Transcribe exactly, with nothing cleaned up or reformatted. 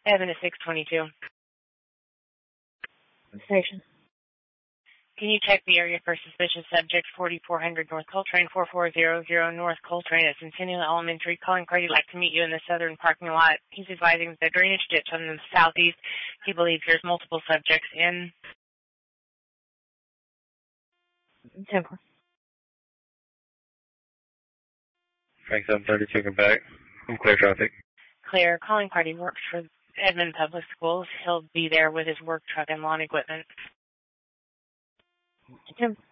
Evan at six twenty-two. Station. Can you check the area for suspicious subject forty-four hundred North Coltrane, four four zero zero North Coltrane at Centennial Elementary? Calling Cardi would like to meet you in the southern parking lot. He's advising the drainage ditch on the southeast. He believes there's multiple subjects in. Temple. Frank seven thirty-two, come back. I'm clear traffic. Clear. Calling Cardi works for Edmond Public Schools. He'll be there with his work truck and lawn equipment. Temple.